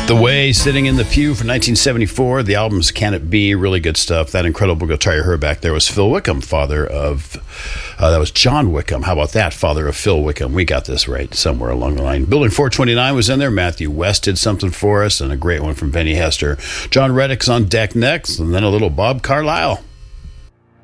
The Way, sitting in the pew for 1974. The album's Can It Be? Really good stuff. That incredible guitar you heard back there was Phil Wickham, father of, that was John Wickham. How about that? Father of Phil Wickham. We got this right somewhere along the line. Building 429 was in there. Matthew West did something for us, and a great one from Benny Hester. John Reddick's on deck next, and then a little Bob Carlisle.